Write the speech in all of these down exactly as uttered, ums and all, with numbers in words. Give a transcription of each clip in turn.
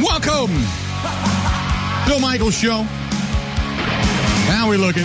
Welcome. Bill Michaels Show. How we looking?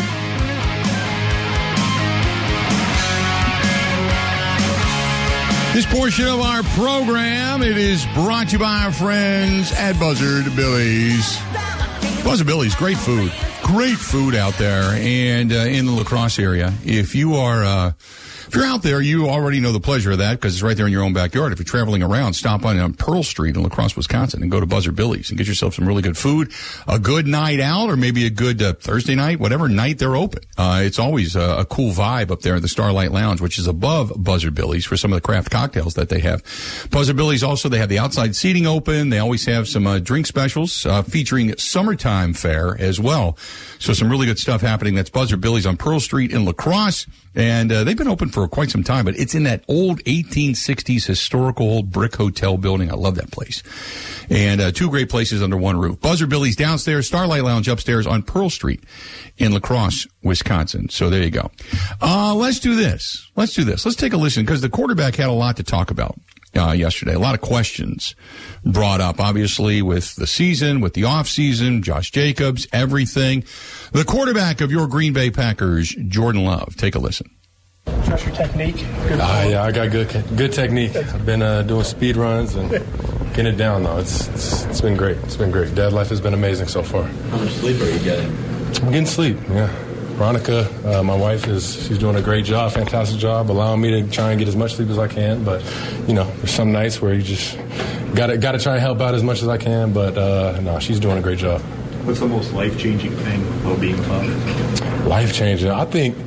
This portion of our program, it is brought to you by our friends at Buzzard Billy's. Buzzard Billy's, great food. Great food out there and uh, in the La Crosse area. If you are... Uh, If you're out there, you already know the pleasure of that because it's right there in your own backyard. If you're traveling around, stop on, on Pearl Street in La Crosse, Wisconsin, and go to Buzzard Billy's and get yourself some really good food, a good night out, or maybe a good uh, Thursday night, whatever night they're open. Uh, it's always a, a cool vibe up there at the Starlight Lounge, which is above Buzzard Billy's for some of the craft cocktails that they have. Buzzard Billy's also, they have the outside seating open. They always have some uh, drink specials uh, featuring summertime fare as well. So some really good stuff happening. That's Buzzard Billy's on Pearl Street in La Crosse. And uh, they've been open for quite some time, but it's in that old eighteen sixties historical old brick hotel building. I love that place. And uh, two great places under one roof. Buzzard Billy's downstairs, Starlight Lounge upstairs on Pearl Street in La Crosse, Wisconsin. So there you go. Uh, let's do this. Let's do this. Let's take a listen because the quarterback had a lot to talk about. Uh, yesterday. A lot of questions brought up, obviously, with the season, with the offseason, Josh Jacobs, everything. The quarterback of your Green Bay Packers, Jordan Love. Take a listen. Trust your technique. Good uh, yeah, I got good good technique. I've been uh, doing speed runs and getting it down, though. It's, it's It's been great. It's been great. Dad life has been amazing so far. How much sleep are you getting? I'm getting sleep, yeah. Veronica, uh, my wife, is she's doing a great job, fantastic job, allowing me to try and get as much sleep as I can. But, you know, there's some nights where you just got to got to try and help out as much as I can. But, uh, no, she's doing a great job. What's the most life-changing thing about being a father? Life-changing? I think,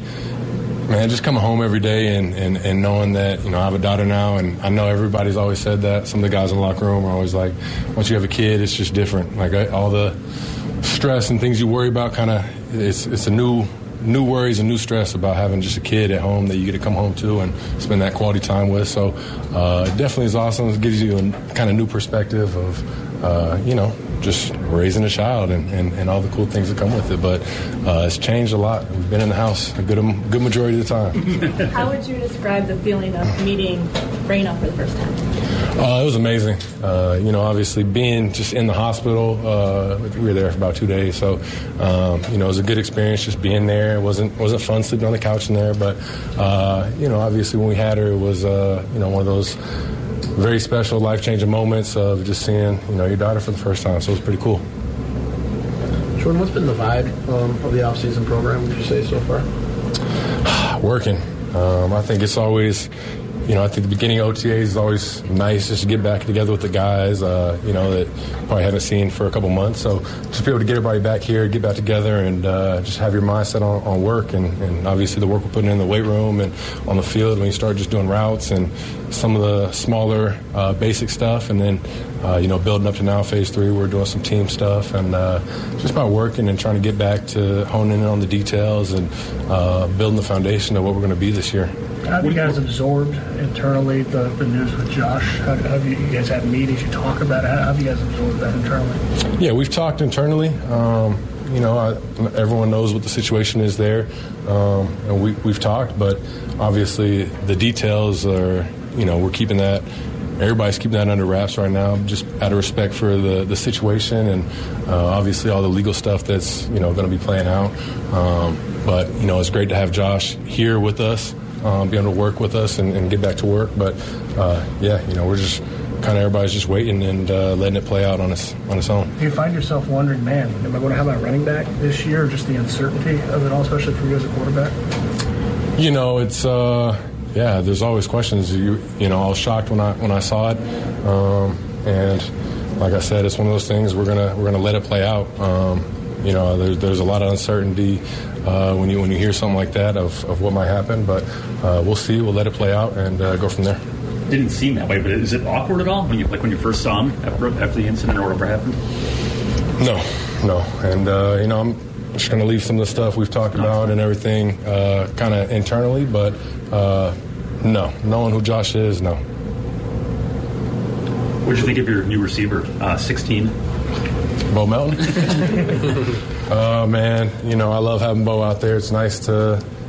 man, just coming home every day and, and, and knowing that, you know, I have a daughter now, and I know everybody's always said that. Some of the guys in the locker room are always like, once you have a kid, it's just different. Like, I, all the stress and things you worry about kind of, it's, it's a new... new worries and new stress about having just a kid at home that you get to come home to and spend that quality time with. So uh, it definitely is awesome. It gives you a kind of new perspective of, uh, you know, just raising a child and, and, and all the cool things that come with it. But uh, it's changed a lot. We've been in the house a good, good majority of the time. How would you describe the feeling of meeting Reyna for the first time? Uh, it was amazing. Uh, you know, obviously being just in the hospital, uh, we were there for about two days. So, um, you know, it was a good experience just being there. It wasn't wasn't fun sleeping on the couch in there. But, uh, you know, obviously when we had her, it was, uh, you know, one of those very special, life-changing moments of just seeing, you know, your daughter for the first time. So it was pretty cool. Jordan, what's been the vibe um, of the off-season program, would you say, so far? Working. Um, I think it's always... You know, I think the beginning of O T As is always nice just to get back together with the guys, uh, you know, that probably haven't seen for a couple months. So just be able to get everybody back here, get back together, and uh, just have your mindset on, on work. And, and obviously the work we're putting in the weight room and on the field when you start just doing routes and some of the smaller uh, basic stuff. And then, uh, you know, building up to now phase three, we're doing some team stuff. And uh, just by working and trying to get back to honing in on the details and uh, building the foundation of what we're going to be this year. How have you guys absorbed internally the, the news with Josh? How, how have you, you guys had meetings? You talk about it. How have you guys absorbed that internally? Yeah, we've talked internally. Um, you know, I, everyone knows what the situation is there, um, and we, we've talked. But obviously, the details are, you know, we're keeping that. Everybody's keeping that under wraps right now, just out of respect for the, the situation and uh, obviously all the legal stuff that's, you know, going to be playing out. Um, but you know, it's great to have Josh here with us. Um, be able to work with us and, and get back to work. But, uh, yeah, you know, we're just kind of everybody's just waiting and uh, letting it play out on its, on its own. Do you find yourself wondering, man, am I going to have my running back this year, or just the uncertainty of it all, especially for you as a quarterback? You know, it's, uh, yeah, there's always questions. You, you know, I was shocked when I when I saw it. Um, and like I said, it's one of those things we're going to we're gonna let it play out. Um, you know, there's, there's a lot of uncertainty uh, when you when you hear something like that of, of what might happen, but uh, we'll see. We'll let it play out and uh, go from there. Didn't seem that way, but is it awkward at all when you like when you first saw him after, after the incident or whatever happened? No, no, and uh, you know, I'm just going to leave some of the stuff we've talked about and everything uh, kind of internally, but uh, no, knowing who Josh is, no. What did you think of your new receiver, uh, sixteen? Bo Melton? Oh, uh, man, you know, I love having Bo out there. It's nice to,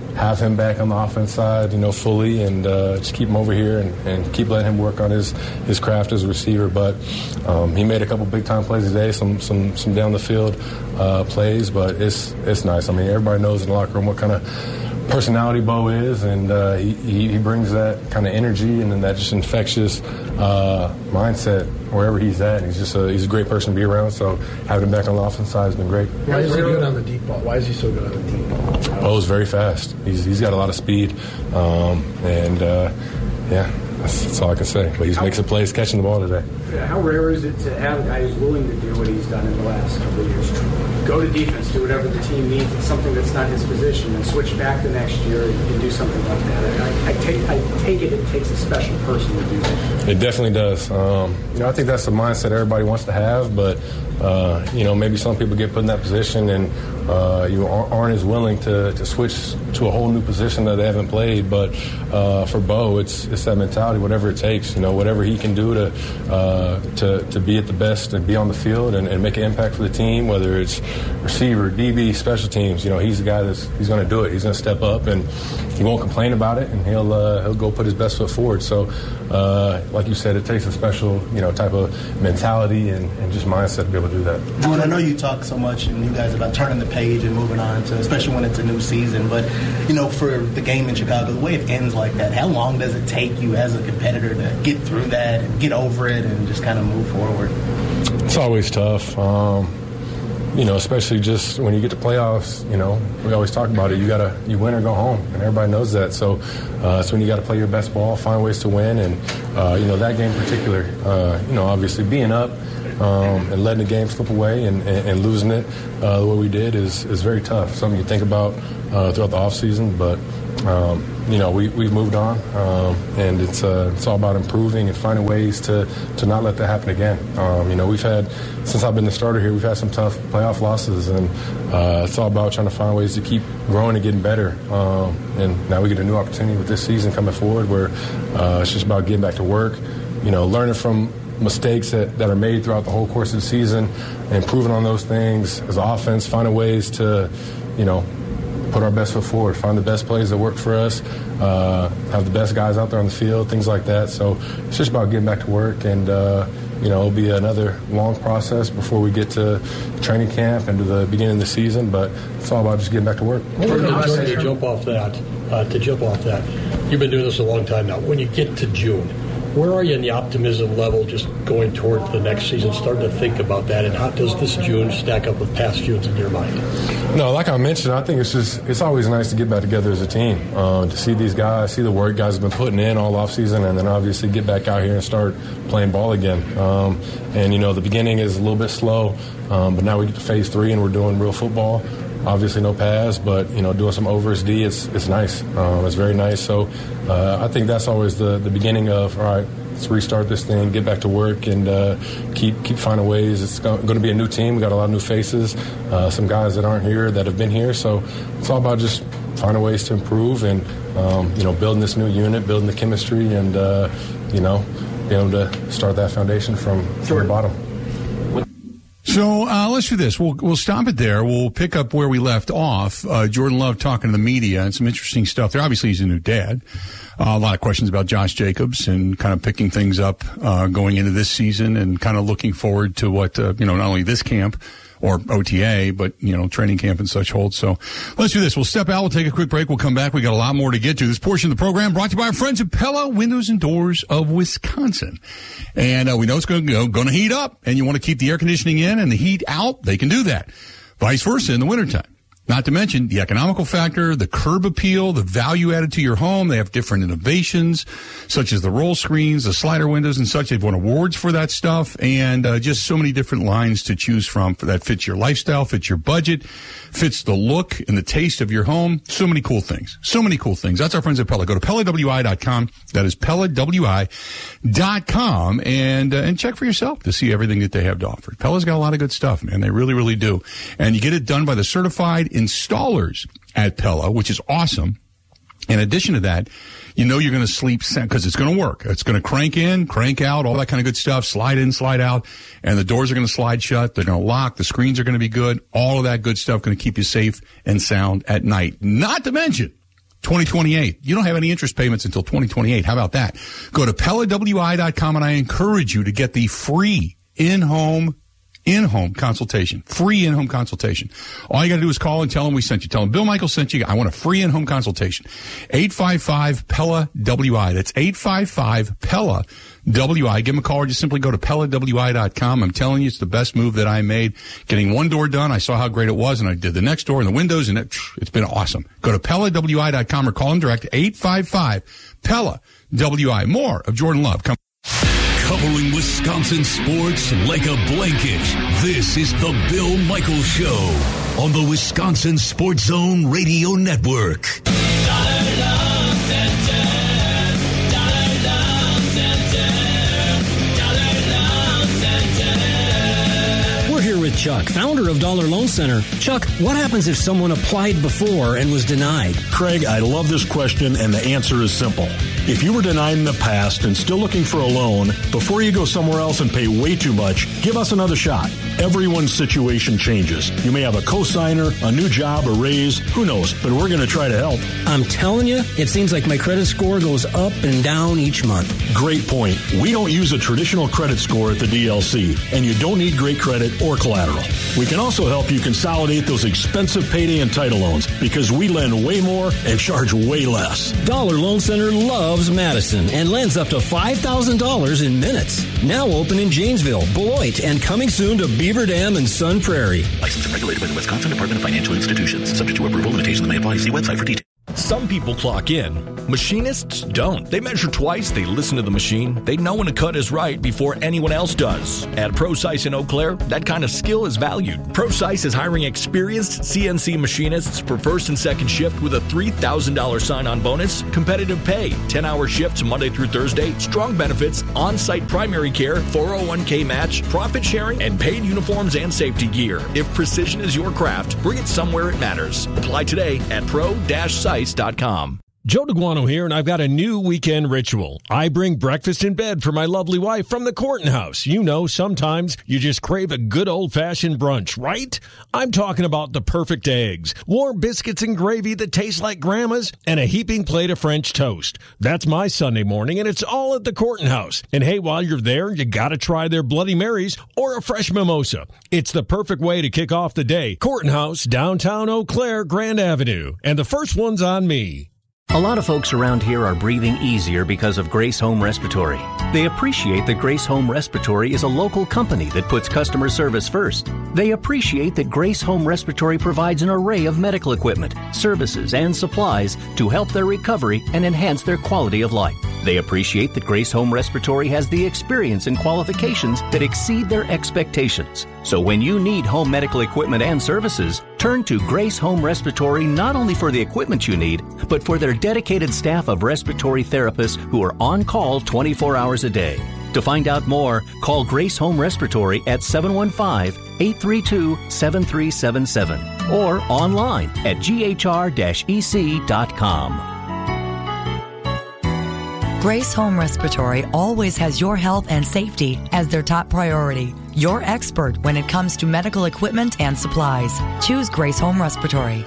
have him back on the offense side, you know, fully, and uh, just keep him over here and, and keep letting him work on his, his craft as a receiver. But um, he made a couple big time plays today, some some some down the field uh, plays, but it's it's nice. I mean, everybody knows in the locker room what kind of personality Bo is, and uh, he, he brings that kind of energy and then that just infectious uh, mindset wherever he's at. He's just a, he's a great person to be around, so having him back on the offense side has been great. Why is he good on the deep ball? Why is he so good on the deep ball? Bo's very fast. He's he's got a lot of speed, um, and uh, yeah, that's, that's all I can say. But he's makes a plays catching the ball today. Yeah, how rare is it to have a guy who's willing to do what he's done in the last couple of years? Go to defense, do whatever the team needs. It's something that's not his position, and switch back the next year and do something like that. I, I take I take it it takes a special person to do that. It definitely does. Um, you know, I think that's the mindset everybody wants to have, but uh, you know, maybe some people get put in that position and uh, you aren't as willing to, to switch to a whole new position that they haven't played. But uh, for Bo, it's it's that mentality, whatever it takes. You know, whatever he can do to uh, to to be at the best and be on the field and, and make an impact for the team, whether it's receiver, D B, special teams. You know, he's the guy that's he's going to do it. He's going to step up and he won't complain about it, and he'll uh, he'll go put his best foot forward. So, uh, like you said, it takes a special you know type of mentality and, and just mindset to be able to do that. Jordan, I know you talk so much and you guys about turning the page and moving on to, especially when it's a new season. But you know, for the game in Chicago, the way it ends like that, how long does it take you as a competitor to get through that and get over it and just kind of move forward? It's always tough. Um, You know, especially just when you get to playoffs, you know, we always talk about it. You gotta, you win or go home, and everybody knows that. So, uh, it's when you got to play your best ball, find ways to win, and uh, you know that game in particular. Uh, you know, obviously being up um, and letting the game slip away and, and, and losing it uh, the way we did is is very tough. Something you think about uh, throughout the off season, but. Um, you know, we, we've moved on, um, and it's uh, it's all about improving and finding ways to, to not let that happen again. Um, you know, we've had, since I've been the starter here, we've had some tough playoff losses, and uh, it's all about trying to find ways to keep growing and getting better. Um, and now we get a new opportunity with this season coming forward where uh, it's just about getting back to work, you know, learning from mistakes that, that are made throughout the whole course of the season, and improving on those things as an offense, finding ways to, you know, put our best foot forward, find the best plays that work for us, uh, have the best guys out there on the field, things like that. So it's just about getting back to work, and uh, you know, it'll be another long process before we get to training camp and to the beginning of the season. But it's all about just getting back to work. Jordan, to jump off that, uh, to jump off that, you've been doing this a long time now. When you get to June, where are you in the optimism level just going towards the next season, starting to think about that, and how does this June stack up with past Junes in your mind? No, like I mentioned, I think it's just it's always nice to get back together as a team, uh, to see these guys, see the work guys have been putting in all offseason, and then obviously get back out here and start playing ball again. Um, and, you know, the beginning is a little bit slow, um, but now we get to phase three and we're doing real football. Obviously no pass, but, you know, doing some over S D, it's, it's nice. Um, it's very nice. So uh, I think that's always the, the beginning of, all right, let's restart this thing, get back to work, and uh, keep keep finding ways. It's going to be a new team. We got a lot of new faces, uh, some guys that aren't here that have been here. So it's all about just finding ways to improve and, um, you know, building this new unit, building the chemistry, and, uh, you know, being able to start that foundation from, from the bottom. So uh, let's do this. We'll we'll stop it there. We'll pick up where we left off. Uh, Jordan Love talking to the media and some interesting stuff there. Obviously, he's a new dad. Uh, a lot of questions about Josh Jacobs and kind of picking things up uh, going into this season and kind of looking forward to what, uh, you know, not only this camp or O T A, but, you know, training camp and such holds. So let's do this. We'll step out. We'll take a quick break. We'll come back. We got a lot more to get to. This portion of the program brought to you by our friends at Pella Windows and Doors of Wisconsin. And uh, we know it's going to going to heat up, and you want to keep the air conditioning in and the heat out. They can do that. Vice versa in the wintertime. Not to mention the economical factor, the curb appeal, the value added to your home. They have different innovations, such as the roll screens, the slider windows, and such. They've won awards for that stuff, and uh, just so many different lines to choose from for that fits your lifestyle, fits your budget, fits the look and the taste of your home. So many cool things. So many cool things. That's our friends at Pella. Go to Pella W I dot com. That is Pella W I dot com, and, uh, and check for yourself to see everything that they have to offer. Pella's got a lot of good stuff, man. They really, really do. And you get it done by the certified installers at Pella, which is awesome. In addition to that, you know you're going to sleep because it's going to work. It's going to crank in, crank out, all that kind of good stuff, slide in, slide out, and the doors are going to slide shut. They're going to lock. The screens are going to be good. All of that good stuff going to keep you safe and sound at night. Not to mention, twenty twenty-eight. You don't have any interest payments until twenty twenty-eight. How about that? Go to Pella W I dot com, and I encourage you to get the free in-home in-home consultation. Free in-home consultation. All you got to do is call and tell them we sent you. Tell them Bill Michaels sent you. I want a free in-home consultation. eight five five Pella W I. That's eight five five Pella W I. Give them a call or just simply go to Pella W I dot com. I'm telling you, it's the best move that I made. Getting one door done, I saw how great it was, and I did the next door and the windows, and it, it's been awesome. Go to Pella W I dot com or call them direct, eight five five Pella W I. More of Jordan Love. Come. Covering Wisconsin sports like a blanket. This is the Bill Michaels Show on the Wisconsin Sports Zone Radio Network. Dollar Loan Center. Dollar Loan Center. Dollar Loan Center. We're here with Chuck, founder of Dollar Loan Center. Chuck, what happens if someone applied before and was denied? Craig, I love this question, and the answer is simple. If you were denied in the past and still looking for a loan, before you go somewhere else and pay way too much, give us another shot. Everyone's situation changes. You may have a cosigner, a new job, a raise, who knows, but we're going to try to help. I'm telling you, it seems like my credit score goes up and down each month. Great point. We don't use a traditional credit score at the D L C, and you don't need great credit or collateral. We can also help you consolidate those expensive payday and title loans because we lend way more and charge way less. Dollar Loan Center loves Madison and lends up to five thousand dollars in minutes. Now open in Janesville, Beloit, and coming soon to Beaver Dam and Sun Prairie. Licensed and regulated by the Wisconsin Department of Financial Institutions. Subject to approval, limitations may apply. See website for details. Some people clock in. Machinists don't. They measure twice, they listen to the machine, they know when a cut is right before anyone else does. At ProSice in Eau Claire, that kind of skill is valued. ProSice is hiring experienced C N C machinists for first and second shift with a three thousand dollars sign-on bonus, competitive pay, ten-hour shifts Monday through Thursday, strong benefits, on-site primary care, four oh one k match, profit sharing, and paid uniforms and safety gear. If precision is your craft, bring it somewhere it matters. Apply today at pro dash sice dot com. Joe DeGuano here, and I've got a new weekend ritual. I bring breakfast in bed for my lovely wife from the Corton House. You know, sometimes you just crave a good old-fashioned brunch, right? I'm talking about the perfect eggs, warm biscuits and gravy that taste like grandma's, and a heaping plate of French toast. That's my Sunday morning, and it's all at the Corton House. And hey, while you're there, you gotta try their Bloody Marys or a fresh mimosa. It's the perfect way to kick off the day. Corton House, downtown Eau Claire, Grand Avenue. And the first one's on me. A lot of folks around here are breathing easier because of Grace Home Respiratory. They appreciate that Grace Home Respiratory is a local company that puts customer service first. They appreciate that Grace Home Respiratory provides an array of medical equipment, services, and supplies to help their recovery and enhance their quality of life. They appreciate that Grace Home Respiratory has the experience and qualifications that exceed their expectations. So when you need home medical equipment and services, turn to Grace Home Respiratory not only for the equipment you need, but for their dedicated staff of respiratory therapists who are on call twenty-four hours a day. To find out more, call Grace Home Respiratory at seven one five, eight three two, seven three seven seven or online at g h r dash e c dot com. Grace Home Respiratory always has your health and safety as their top priority. Your expert when it comes to medical equipment and supplies. Choose Grace Home Respiratory.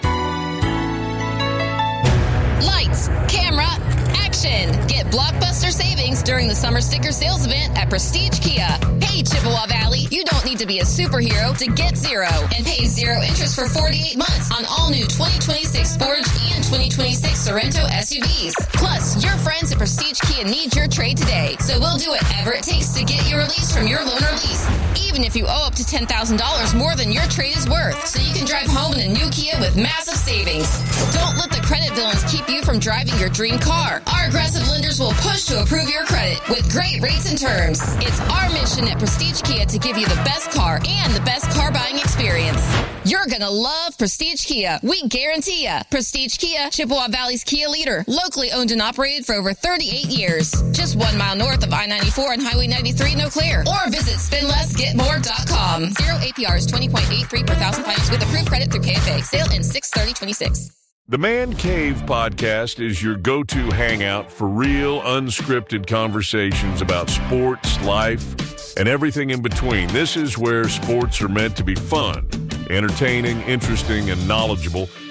Lights, camera, action! Get blockbuster savings during the summer sticker sales event at Prestige Kia. Hey, Chippewa Valley, you don't need to be a superhero to get zero and pay zero interest for forty-eight months on all new twenty twenty-six Sportage and twenty twenty-six Sorento S U Vs. Plus, your friends at Prestige Kia need your trade today, so we'll do whatever it takes to get your release from your loan or lease, even if you owe up to ten thousand dollars more than your trade is worth, so you can drive home in a new Kia with massive savings. Don't let the credit villains keep you from driving your dream car. Our aggressive lenders will push to approve your credit with great rates and terms. It's our mission at Prestige Kia to give you the best car and the best car buying experience. You're gonna love Prestige Kia. We guarantee ya. Prestige Kia, Chippewa Valley's Kia leader. Locally owned and operated for over thirty-eight years. Just one mile north of I ninety-four and Highway ninety-three in Eau Claire. Or visit spend less get more dot com. Zero A P R is twenty point eight three per thousand finance with approved credit through K F A. Sale in six thirty twenty-six. The Man Cave podcast is your go-to hangout for real, unscripted conversations about sports, life, and everything in between. This is where sports are meant to be fun, entertaining, interesting, and knowledgeable.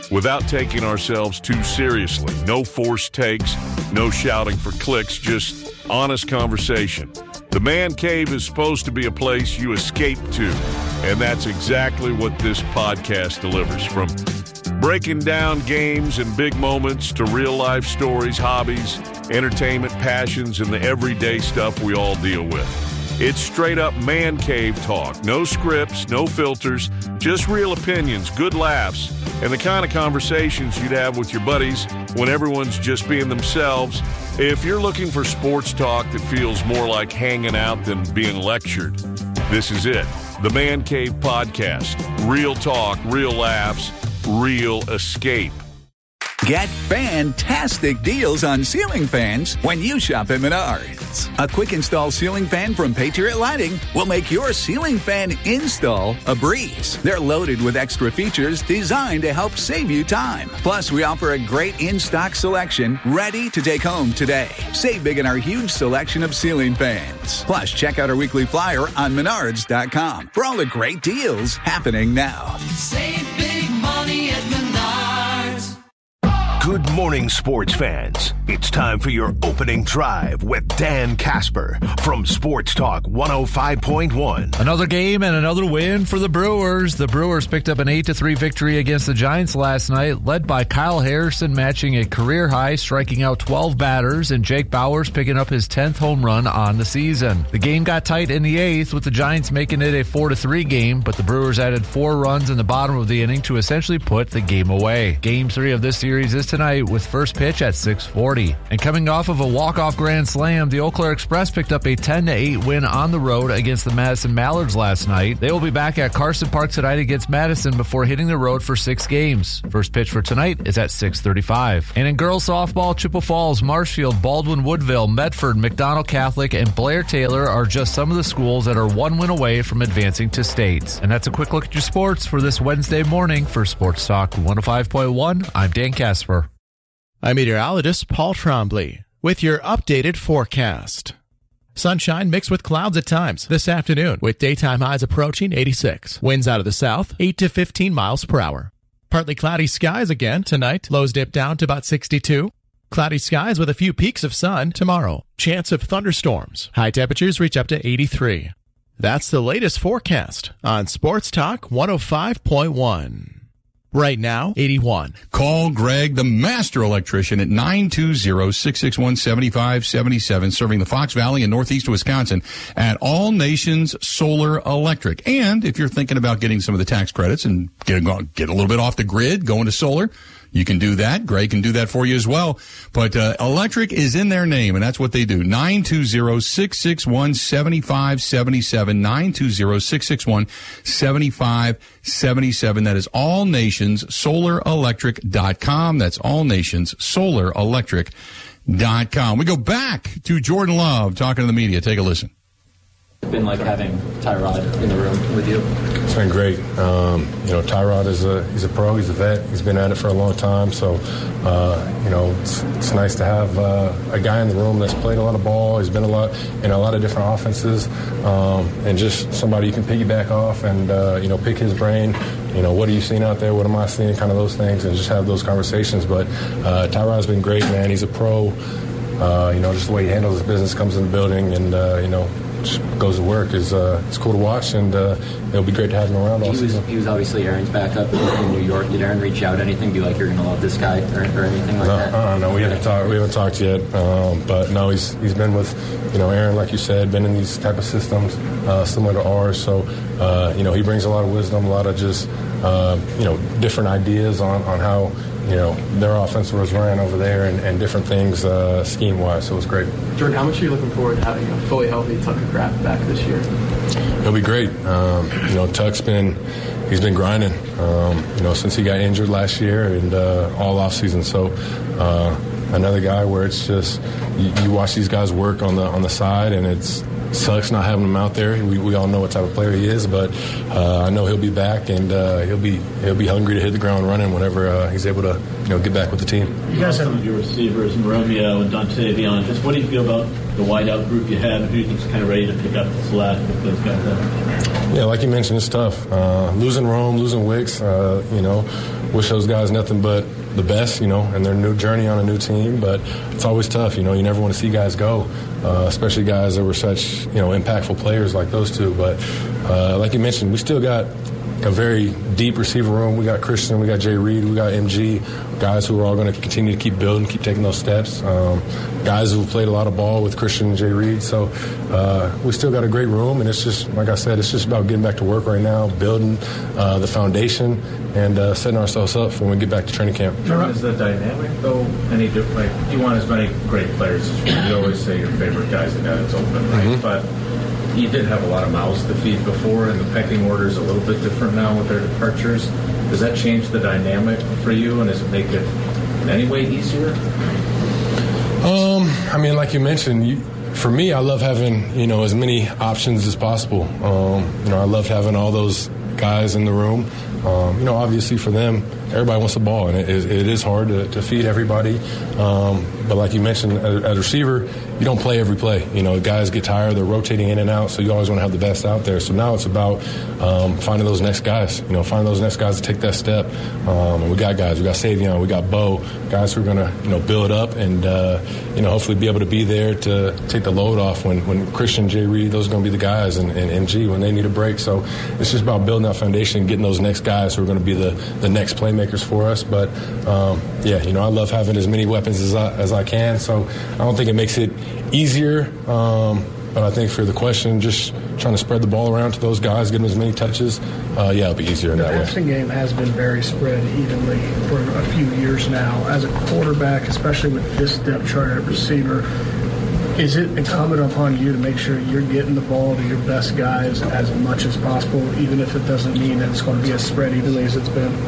without taking ourselves too seriously. No forced takes, no shouting for clicks, just honest conversation. The Man Cave is supposed to be a place you escape to, and that's exactly what this podcast delivers. From breaking down games and big moments to real-life stories, hobbies, entertainment, passions, and the everyday stuff we all deal with. It's straight-up Man Cave talk. No scripts, no filters, just real opinions, good laughs, and the kind of conversations you'd have with your buddies when everyone's just being themselves. If you're looking for sports talk that feels more like hanging out than being lectured, this is it. The Man Cave Podcast. Real talk, real laughs, real escape. Get fantastic deals on ceiling fans when you shop at Menards. A quick install ceiling fan from Patriot Lighting will make your ceiling fan install a breeze. They're loaded with extra features designed to help save you time. Plus, we offer a great in-stock selection ready to take home today. Save big in our huge selection of ceiling fans. Plus, check out our weekly flyer on menards dot com for all the great deals happening now. Save big money at Menards. Good morning, sports fans. It's time for your opening drive with Dan Casper from Sports Talk one oh five point one. Another game and another win for the Brewers. The Brewers picked up an eight to three victory against the Giants last night, led by Kyle Harrison matching a career high, striking out twelve batters, and Jake Bauers picking up his tenth home run on the season. The game got tight in the eighth, with the Giants making it a four to three game, but the Brewers added four runs in the bottom of the inning to essentially put the game away. Game three of this series is tonight with first pitch at six forty. And coming off of a walk-off grand slam, the Eau Claire Express picked up a ten to eight win on the road against the Madison Mallards last night. They will be back at Carson Park tonight against Madison before hitting the road for six games. First pitch for tonight is at six thirty-five. And in girls softball, Chippewa Falls, Marshfield, Baldwin Woodville, Medford, McDonald Catholic, and Blair Taylor are just some of the schools that are one win away from advancing to states. And that's a quick look at your sports for this Wednesday morning. For Sports Talk one oh five point one, I'm Dan Casper. I'm meteorologist Paul Trombley with your updated forecast. Sunshine mixed with clouds at times this afternoon, with daytime highs approaching eighty-six. Winds out of the south, eight to fifteen miles per hour. Partly cloudy skies again tonight. Lows dip down to about sixty-two. Cloudy skies with a few peaks of sun tomorrow. Chance of thunderstorms. High temperatures reach up to eighty-three. That's the latest forecast on Sports Talk one oh five point one. Right now, eighty-one. Call Greg, the master electrician, at nine two zero, six six one, seven five seven seven, serving the Fox Valley and northeast Wisconsin at All Nations Solar Electric. And if you're thinking about getting some of the tax credits and get, get a little bit off the grid, going to solar, you can do that. Greg can do that for you as well. But uh, electric is in their name, and that's what they do. nine two zero, six six one, seven five seven seven, nine two zero, six six one, seven five seven seven. That is all nations solar electric dot com. That's all nations solar electric dot com. We go back to Jordan Love talking to the media. Take a listen. It's been like having Tyrod in the room with you? It's been great. Um, you know, Tyrod is a he's a pro. He's a vet. He's been at it for a long time. So, uh, you know, it's, it's nice to have uh, a guy in the room that's played a lot of ball. He's been a lot in a lot of different offenses, um, and just somebody you can piggyback off and uh, you know, pick his brain. You know, what are you seeing out there? What am I seeing? Kind of those things, and just have those conversations. But uh, Tyrod's been great, man. He's a pro. Uh, you know, just the way he handles his business, comes in the building, and uh, you know, just goes to work. is uh, It's cool to watch, and uh, it'll be great to have him around all he was, season. He was obviously Aaron's backup in New York. Did Aaron reach out, anything, be like, you're going to love this guy, or, or anything like no, that? Uh, no, we haven't talked. We haven't talked yet. Um, but no, he's he's been with, you know, Aaron, like you said, been in these type of systems uh, similar to ours. So, uh, you know, he brings a lot of wisdom, a lot of just, uh, you know, different ideas on, on how, you know, their offense was ran over there, and, and different things uh, scheme-wise. So it was great. Jordan, how much are you looking forward to having a fully healthy Tucker Kraft back this year? It'll be great. Um, you know, Tuck's been he's been grinding. Um, you know, since he got injured last year and uh, all off season. So uh, another guy where it's just you, you watch these guys work on the on the side, and it's. Sucks not having him out there. We, we all know what type of player he is, but uh, I know he'll be back, and uh, he'll be he'll be hungry to hit the ground running whenever uh, he's able to, you know, get back with the team. You guys have some of your receivers, Romeo and Dante Vion. Just what do you feel about the wideout group you have, and who you think's kind of ready to pick up the slack with those guys out? Yeah, like you mentioned, it's tough. Uh, losing Rome, losing Wicks, uh, you know, wish those guys nothing but the best, you know, and their new journey on a new team. But it's always tough, you know. You never want to see guys go, uh, especially guys that were such, you know, impactful players like those two. But uh, like you mentioned, we still got a very deep receiver room. We got Christian, we got Jay Reed, we got M G, guys who are all going to continue to keep building, keep taking those steps. Um, guys who played a lot of ball with Christian and Jay Reed. So uh, we still got a great room, and it's just, like I said, it's just about getting back to work right now, building uh, the foundation, and uh, setting ourselves up for when we get back to training camp. Is the dynamic, though, any different? Like, you want as many great players as you can. You always say your favorite guy's the guy that's open, right? Mm-hmm. But you did have a lot of mouths to feed before, and the pecking order is a little bit different now with their departures. Does that change the dynamic for you, and does it make it in any way easier? Um, I mean, like you mentioned, you, for me, I love having, you know, as many options as possible. Um, you know, I love having all those guys in the room. Um, you know, obviously for them, everybody wants the ball, and it, it is hard to, to feed everybody. Um, but like you mentioned, as a receiver, you don't play every play. You know, guys get tired, they're rotating in and out, so you always want to have the best out there. So now it's about um, finding those next guys, you know, finding those next guys to take that step. Um, and we got guys, we got Savion, we got Bo, guys who are going to, you know, build up and, uh, you know, hopefully be able to be there to take the load off when, when Christian, Jay Reed, those are going to be the guys, and, and M G when they need a break. So it's just about building that foundation and getting those next guys who are going to be the, the next playmakers for us. But, um, yeah, you know, I love having as many weapons as I, as I can. So I don't think it makes it easier. Um, but I think for the question, just trying to spread the ball around to those guys, give them as many touches, uh, yeah, it'll be easier in that way. The passing game has been very spread evenly for a few years now. As a quarterback, especially with this depth chart at receiver, is it incumbent upon you to make sure you're getting the ball to your best guys as much as possible, even if it doesn't mean that it's going to be as spread evenly as it's been?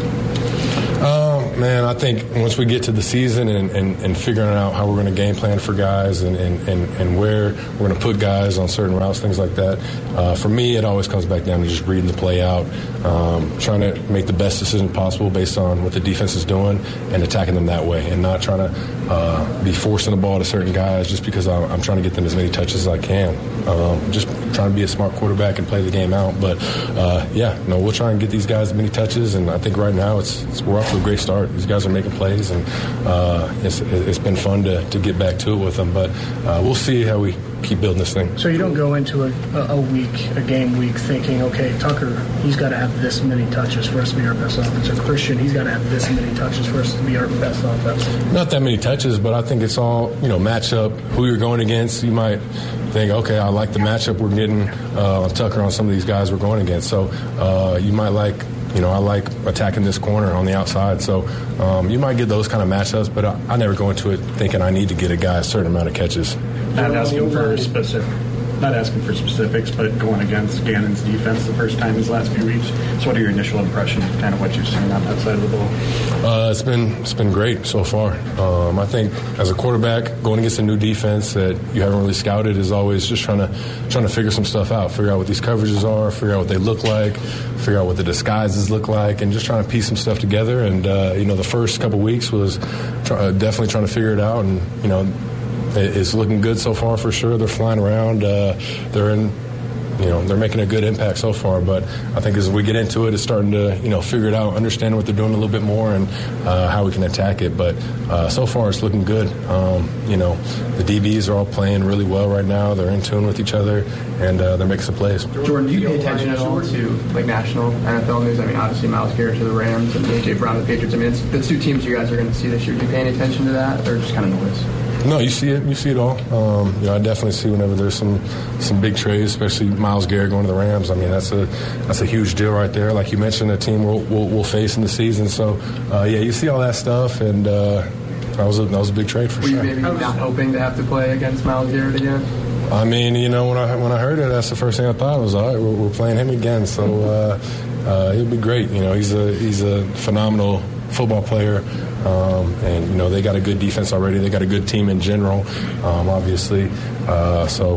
Um, man, I think once we get to the season and, and, and figuring out how we're going to game plan for guys and, and, and, and where we're going to put guys on certain routes, things like that, uh, for me, it always comes back down to just reading the play out, um, trying to make the best decision possible based on what the defense is doing and attacking them that way, and not trying to uh, be forcing the ball to certain guys just because I'm, I'm trying to get them as many touches as I can. Um, just trying to be a smart quarterback and play the game out. But, uh, yeah, no, we'll try and get these guys as many touches, and I think right now it's, it's we're off to a great start. These guys are making plays, and uh, it's, it's been fun to, to get back to it with them. But uh, we'll see how we keep building this thing. So you don't go into a, a week, a game week, thinking, okay, Tucker, he's got to have this many touches for us to be our best offense, or Christian, he's got to have this many touches for us to be our best offense. Not that many touches, but I think it's all, you know, matchup, who you're going against. You might think, okay, I like the matchup we're getting uh, on Tucker on some of these guys we're going against. So uh, you might like, you know, I like attacking this corner on the outside. So um, you might get those kind of matchups, but I, I never go into it thinking I need to get a guy a certain amount of catches. Not asking for specific, not asking for specifics, but going against Gannon's defense the first time these last few weeks. So what are your initial impressions of kind of what you've seen on that side of the ball? Uh, it's been it's been great so far. Um, I think as a quarterback, going against a new defense that you haven't really scouted is always just trying to trying to figure some stuff out, figure out what these coverages are, figure out what they look like, figure out what the disguises look like, and just trying to piece some stuff together. And uh, you know, the first couple weeks was try, definitely trying to figure it out, and you know, it's looking good so far for sure. They're flying around. Uh, they're in, you know, they're making a good impact so far. But I think as we get into it, it's starting to, you know, figure it out, understand what they're doing a little bit more, and uh, how we can attack it. But uh, so far, it's looking good. Um, you know, the D Bs are all playing really well right now. They're in tune with each other, and uh, they're making some plays. Jordan, do you pay attention at all to like national N F L news? I mean, obviously Myles Garrett to the Rams and A J Brown to the Patriots. I mean, it's the two teams you guys are going to see this year. Do you pay any attention to that, or just kind of noise? No, you see it. You see it all. Um, you know, I definitely see whenever there's some some big trades, especially Myles Garrett going to the Rams. I mean, that's a that's a huge deal right there. Like you mentioned, a team we'll, we'll, we'll face in the season. So, uh, yeah, you see all that stuff, and uh, that was a that was a big trade for Were sure. Were you maybe not hoping to have to play against Myles Garrett again? I mean, you know, when I when I heard it, that's the first thing I thought was, all right, we're, we're playing him again. So uh, uh, it'll be great. You know, he's a he's a phenomenal football player. Um, and, you know, they got a good defense already. They got a good team in general, um, obviously. Uh, so,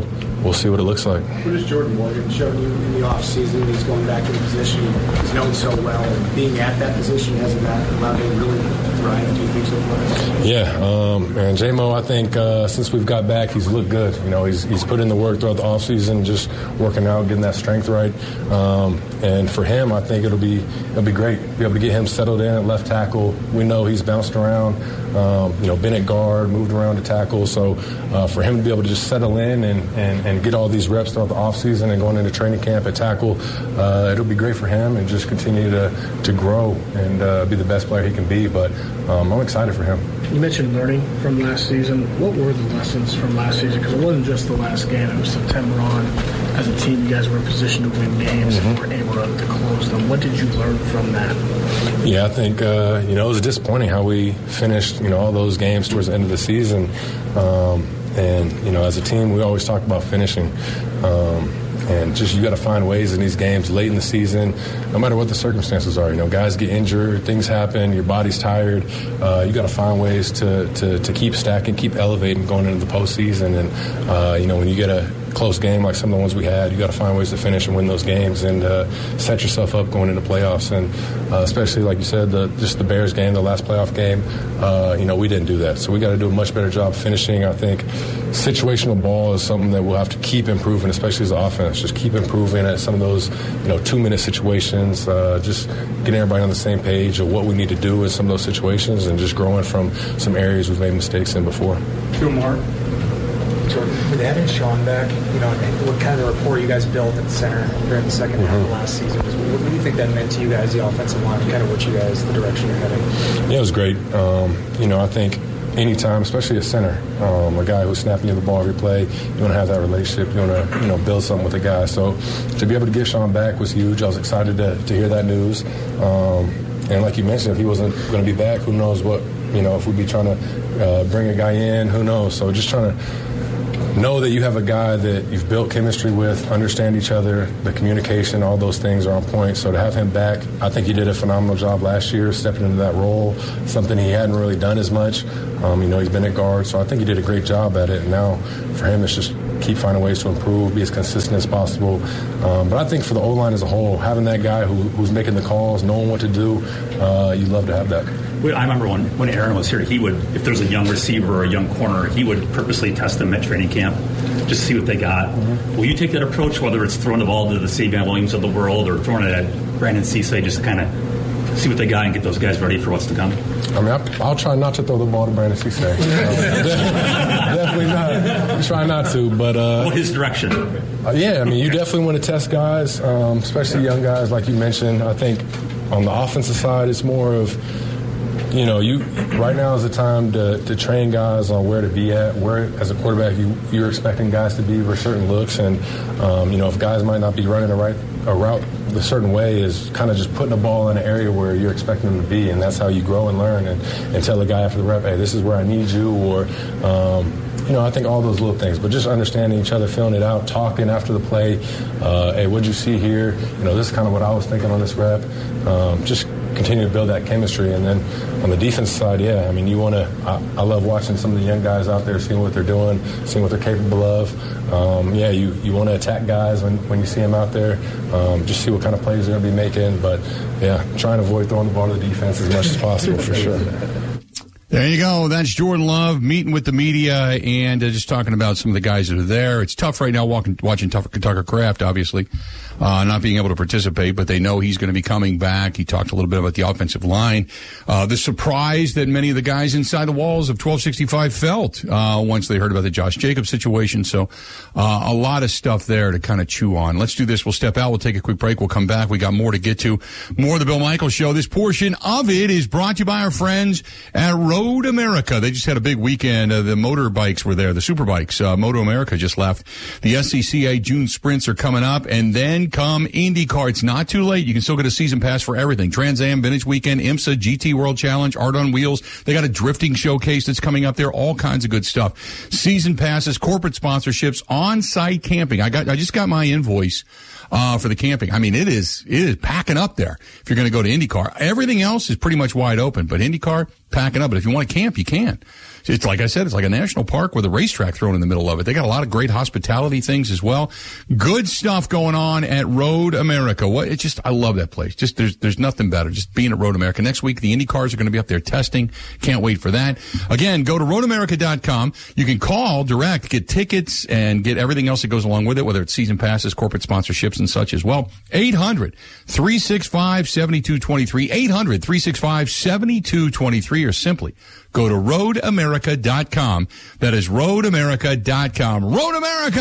we'll see what it looks like. What has Jordan Morgan shown you in the offseason? He's going back to the position he's known so well, and being at that position, hasn't that allowed him to really thrive, do you think, so far? Yeah, um, and J-Mo, I think uh, since we've got back, he's looked good. You know, he's he's put in the work throughout the offseason, just working out, getting that strength right. Um, and for him, I think it'll be it'll be great. Be able to get him settled in at left tackle. We know he's bounced around, um, you know, been at guard, moved around to tackle. So uh, for him to be able to just settle in and, and, and get all these reps throughout the offseason and going into training camp at tackle, uh, it'll be great for him and just continue to, to grow and uh, be the best player he can be. But um, I'm excited for him. You mentioned learning from last season. What were the lessons from last season? Because it wasn't just the last game. It was September on. As a team, you guys were in position to win games mm-hmm. and were able to, to close them. What did you learn from that? Yeah, I think, uh, you know, it was disappointing how we finished, you know, all those games towards the end of the season. Um, and, you know, as a team, we always talk about finishing. Um, And just you got to find ways in these games late in the season, no matter what the circumstances are. You know, guys get injured, things happen, your body's tired. Uh, you got to find ways to, to, to keep stacking, keep elevating going into the postseason. And, uh, you know, when you get a close game like some of the ones we had, you got to find ways to finish and win those games and uh, set yourself up going into playoffs. And uh, especially, like you said, the, just the Bears game, the last playoff game, uh, you know, we didn't do that. So we got to do a much better job finishing. I think situational ball is something that we'll have to keep improving, especially as an offense. Just keep improving at some of those, you know, two-minute situations, uh, just getting everybody on the same page of what we need to do in some of those situations and just growing from some areas we've made mistakes in before. Two more. With having Sean back, you know, what kind of rapport you guys built at center during the second mm-hmm. half of last season? What, what do you think that meant to you guys, the offensive line, kind of what you guys, the direction you're heading? Yeah, it was great. Um, you know, I think anytime, especially a center, um, a guy who's snapping you the ball every play, you want to have that relationship. You want to, you know, build something with a guy. So to be able to get Sean back was huge. I was excited to, to hear that news. Um, and like you mentioned, if he wasn't going to be back, who knows what, you know, if we'd be trying to uh, bring a guy in, who knows. So just trying to know that you have a guy that you've built chemistry with, understand each other, the communication, all those things are on point. So to have him back, I think he did a phenomenal job last year stepping into that role, something he hadn't really done as much. Um, you know, he's been at guard, so I think he did a great job at it. And now for him, it's just keep finding ways to improve, be as consistent as possible. Um, but I think for the O-line as a whole, having that guy who, who's making the calls, knowing what to do, uh, you'd love to have that. I remember when, when Aaron was here, he would, if there's a young receiver or a young corner, he would purposely test them at training camp just to see what they got. Mm-hmm. Will you take that approach, whether it's throwing the ball to the Savion Williams of the world or throwing it at Brandon Cisse, just to kind of see what they got and get those guys ready for what's to come? I mean, I'll, I'll try not to throw the ball to Brandon Cisse. uh, definitely not. Try not to, but... Uh, what his direction? Uh, yeah, I mean, you definitely want to test guys, um, especially young guys, like you mentioned. I think on the offensive side, it's more of... You know, you right now is the time to, to train guys on where to be at, where as a quarterback you, you're expecting guys to be for certain looks. And, um, you know, if guys might not be running a, right, a route a certain way is kind of just putting the ball in an area where you're expecting them to be. And that's how you grow and learn and, and tell the guy after the rep, hey, this is where I need you. Or, um, you know, I think all those little things. But just understanding each other, filling it out, talking after the play. Uh, hey, what'd you see here? You know, this is kind of what I was thinking on this rep. Um, just continue to build that chemistry. And then on the defense side, yeah, I mean, you want to, I, I love watching some of the young guys out there, seeing what they're doing, seeing what they're capable of. Um, yeah, you, you want to attack guys when, when you see them out there, um, just see what kind of plays they're going to be making. But, yeah, trying to avoid throwing the ball to the defense as much as possible for sure. There you go. That's Jordan Love meeting with the media and uh, just talking about some of the guys that are there. It's tough right now walking, watching Tucker, Tucker Kraft, obviously, uh, not being able to participate, but they know he's going to be coming back. He talked a little bit about the offensive line. Uh, the surprise that many of the guys inside the walls of twelve sixty-five felt uh, once they heard about the Josh Jacobs situation. So uh, a lot of stuff there to kind of chew on. Let's do this. We'll step out. We'll take a quick break. We'll come back. We got more to get to. More of the Bill Michaels Show. This portion of it is brought to you by our friends at Road America. They just had a big weekend. Uh, the motorbikes were there, the superbikes. Uh, Moto America just left. The S C C A June sprints are coming up, and then come IndyCar. It's not too late. You can still get a season pass for everything. Trans Am Vintage Weekend, IMSA, G T World Challenge, Art on Wheels. They got a drifting showcase that's coming up there. All kinds of good stuff. Season passes, corporate sponsorships, on-site camping. I got. I just got my invoice uh, for the camping. I mean, it is it is packing up there. If you're going to go to IndyCar, everything else is pretty much wide open, but IndyCar packing up. But if you want to camp, you can. It's like I said, it's like a national park with a racetrack thrown in the middle of it. They got a lot of great hospitality things as well. Good stuff going on at Road America. What it's just, I love that place. Just there's there's nothing better. Just being at Road America. Next week, the Indy cars are going to be up there testing. Can't wait for that. Again, go to road america dot com. You can call direct, get tickets, and get everything else that goes along with it, whether it's season passes, corporate sponsorships, and such as well. eight hundred, three six five, seven two two three. eight hundred, three six five, seven two two three, or simply go to road america dot com. That is road america dot com. Road America!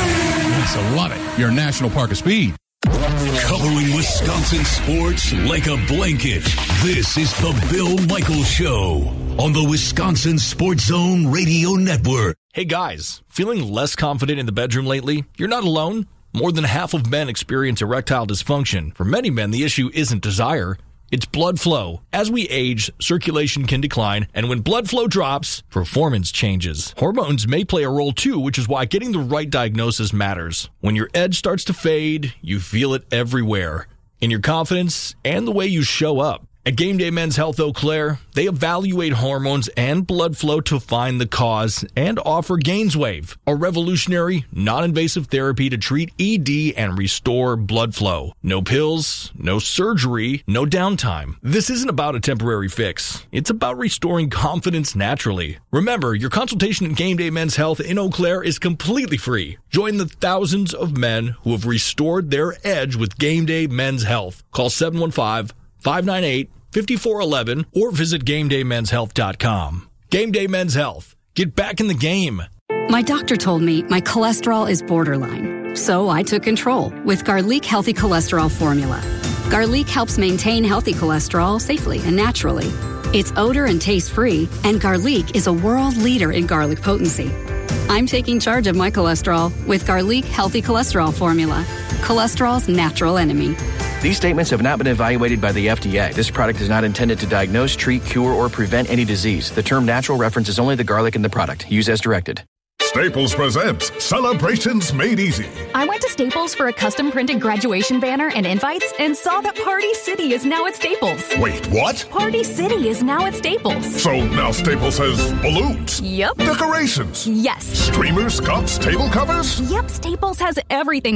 Yes, I love it. Your National Park of Speed. Covering Wisconsin sports like a blanket. This is the Bill Michaels Show on the Wisconsin Sports Zone Radio Network. Hey guys, feeling less confident in the bedroom lately? You're not alone. More than half of men experience erectile dysfunction. For many men, the issue isn't desire. It's blood flow. As we age, circulation can decline, and when blood flow drops, performance changes. Hormones may play a role too, which is why getting the right diagnosis matters. When your edge starts to fade, you feel it everywhere, in your confidence and the way you show up. At Game Day Men's Health Eau Claire, they evaluate hormones and blood flow to find the cause and offer GainsWave, a revolutionary, non-invasive therapy to treat E D and restore blood flow. No pills, no surgery, no downtime. This isn't about a temporary fix. It's about restoring confidence naturally. Remember, your consultation at Game Day Men's Health in Eau Claire is completely free. Join the thousands of men who have restored their edge with Game Day Men's Health. Call seven one five, five nine eight, five four one one or visit game day men's health dot com. Game Day Men's Health. Get back in the game. My doctor told me my cholesterol is borderline, so I took control with Garlic Healthy Cholesterol Formula. Garlic helps maintain healthy cholesterol safely and naturally. It's odor and taste-free, and Garlic is a world leader in garlic potency. I'm taking charge of my cholesterol with Garlic Healthy Cholesterol Formula, cholesterol's natural enemy. These statements have not been evaluated by the F D A. This product is not intended to diagnose, treat, cure, or prevent any disease. The term natural references only the garlic in the product. Use as directed. Staples presents Celebrations Made Easy. I went to Staples for a custom printed graduation banner and invites and saw that Party City is now at Staples. Wait, what? Party City is now at Staples. So now Staples has balloons? Yep. Decorations? Yes. Streamers, cups, table covers? Yep, Staples has everything